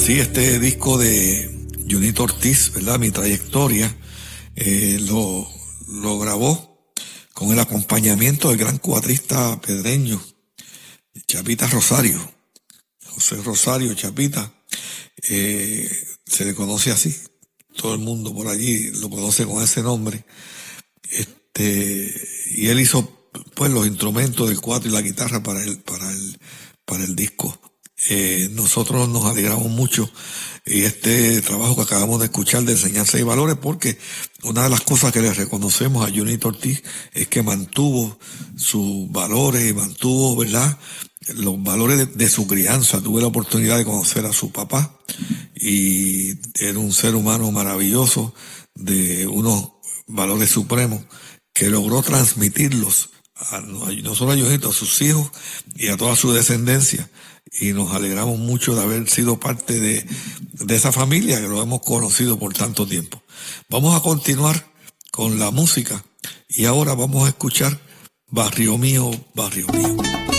Sí, este disco de Junito Ortiz, ¿verdad? Mi trayectoria, lo grabó con el acompañamiento del gran cuatrista pedreño, Chapita Rosario. José Rosario Chapita, se le conoce así. Todo el mundo por allí lo conoce con ese nombre. Y él hizo pues los instrumentos del cuatro y la guitarra para el disco. Nosotros nos alegramos mucho y este trabajo que acabamos de escuchar de enseñanza y valores, porque una de las cosas que le reconocemos a Junito Ortiz es que mantuvo sus valores y mantuvo, ¿verdad?, los valores de su crianza. Tuve la oportunidad de conocer a su papá y era un ser humano maravilloso de unos valores supremos que logró transmitirlos no solo a Junito, a sus hijos y a toda su descendencia. Y nos alegramos mucho de haber sido parte de esa familia que lo hemos conocido por tanto tiempo. Vamos a continuar con la música y ahora vamos a escuchar Barrio Mío, Barrio Mío.